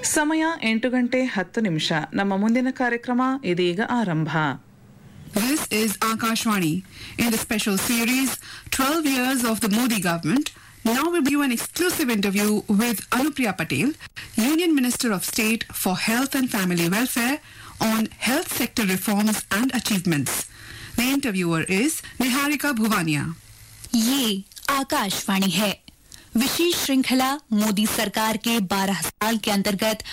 ಸಮಯ 8:10 ನಮ್ಮ ಮುಂದಿನ ಕಾರ್ಯಕ್ರಮ ಇದೀಗ ಆರಂಭ. This is Akashvani. In the special series 12 years of the Modi government, now we'll bring you an exclusive interview with Anupriya Patel, Union Minister of State for Health and Family Welfare, on health sector reforms and achievements. The interviewer is Niharika Bhuvania. ये आकाशवाणी है. विशेष श्रृंखला मोदी सरकार के 12 साल के अंतर्गत